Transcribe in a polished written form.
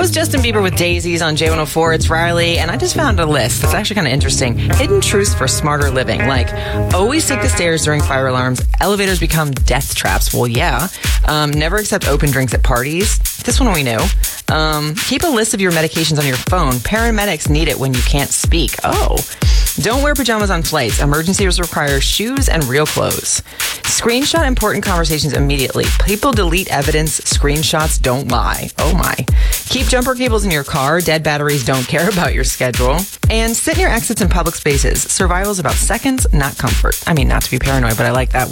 was Justin Bieber with Daisies on J104. It's Riley, and I just found a list that's actually kind of interesting. Hidden truths for smarter living, like always take the stairs during fire alarms. Elevators become death traps. Well, yeah. Never accept open drinks at parties. This one we knew. Keep a list of your medications on your phone. Paramedics need it when you can't speak. Oh. Don't wear pajamas on flights. Emergencies require shoes and real clothes. Screenshot important conversations immediately. People delete evidence. Screenshots don't lie. Oh my. Keep jumper cables in your car. Dead batteries don't care about your schedule. And sit near exits in public spaces. Survival is about seconds, not comfort. I mean, not to be paranoid, but I like that.